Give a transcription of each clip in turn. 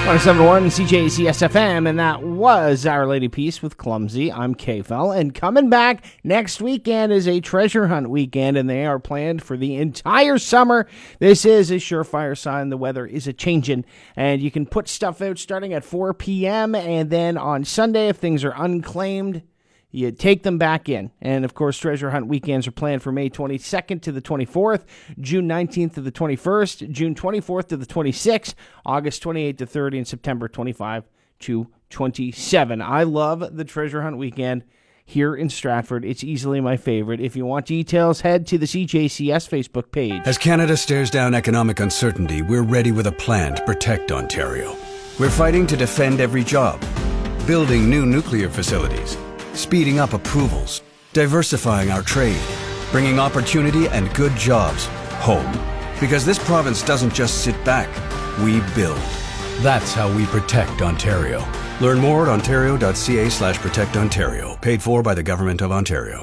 107.1 CJCS FM, and that was Our Lady Peace with Clumsy. I'm K-Fel, and coming back next weekend is a treasure hunt weekend, and they are planned for the entire summer. This is a surefire sign the weather is a-changing, and you can put stuff out starting at 4 p.m., and then on Sunday, if things are unclaimed, you take them back in. And, of course, treasure hunt weekends are planned for May 22nd to the 24th, June 19th to the 21st, June 24th to the 26th, August 28th to 30, and September 25 to 27. I love the treasure hunt weekend here in Stratford. It's easily my favorite. If you want details, head to the CJCS Facebook page. As Canada stares down economic uncertainty, we're ready with a plan to protect Ontario. We're fighting to defend every job, building new nuclear facilities, speeding up approvals, diversifying our trade, bringing opportunity and good jobs home. Because this province doesn't just sit back, we build. That's how we protect Ontario. Learn more at ontario.ca/protectontario. Paid for by the Government of Ontario.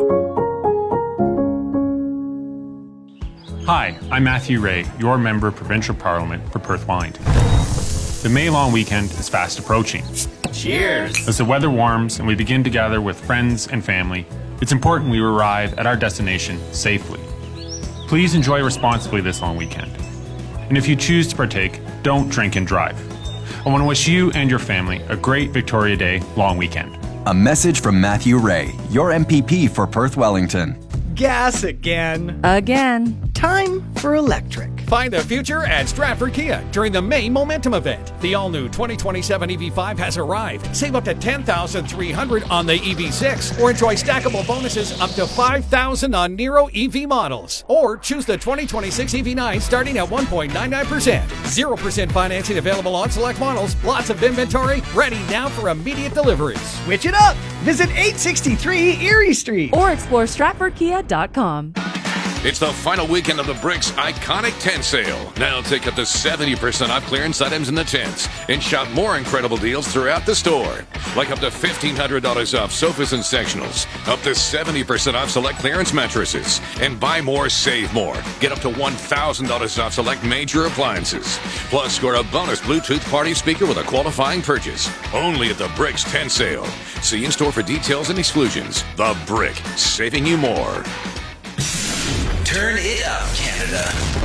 Hi, I'm Matthew Ray, your Member of Provincial Parliament for Perth Wellington. The May long weekend is fast approaching. Cheers! As the weather warms and we begin to gather with friends and family, it's important we arrive at our destination safely. Please enjoy responsibly this long weekend. And if you choose to partake, don't drink and drive. I want to wish you and your family a great Victoria Day long weekend. A message from Matthew Ray, your MPP for Perth Wellington. Gas again. Again. Time for electric. Find the future at Stratford Kia during the May Momentum event. The all-new 2027 EV5 has arrived. Save up to $10,300 on the EV6 or enjoy stackable bonuses up to $5,000 on Nero EV models. Or choose the 2026 EV9 starting at 1.99%. 0% financing available on select models. Lots of inventory ready now for immediate deliveries. Switch it up. Visit 863 Erie Street. Or explore StratfordKia.com. It's the final weekend of the Bricks Iconic Tent Sale. Now take up to 70% off clearance items in the tents and shop more incredible deals throughout the store. Like up to $1,500 off sofas and sectionals, up to 70% off select clearance mattresses, and buy more, save more. Get up to $1,000 off select major appliances. Plus, score a bonus Bluetooth party speaker with a qualifying purchase. Only at the Bricks Tent Sale. See in-store for details and exclusions. The Brick, saving you more. Turn it up, Canada.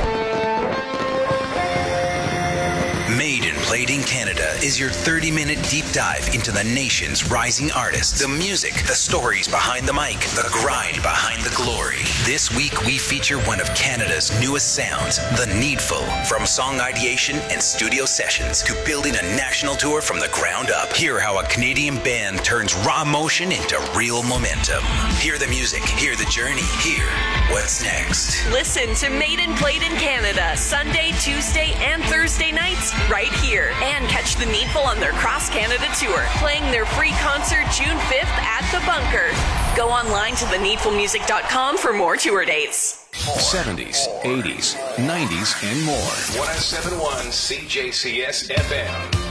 Made and Played in Canada is your 30-minute deep dive into the nation's rising artists, the music, the stories behind the mic, the grind behind the glory. This week, we feature one of Canada's newest sounds, The Needful. From song ideation and studio sessions to building a national tour from the ground up. Hear how a Canadian band turns raw emotion into real momentum. Hear the music, hear the journey, hear what's next. Listen to Made and Played in Canada, Sunday, Tuesday, and Thursday nights, right here. And catch The Needful on their Cross Canada tour, playing their free concert June 5th at The Bunker. Go online to theneedfulmusic.com for more tour dates. 70s, 80s, 90s, and more. 107.1 CJCS FM.